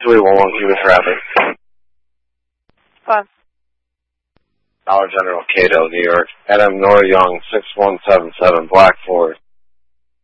311 human traffic. Fine. Dollar General, Cato, New York. Adam Nora Young, 6177, Black Forest.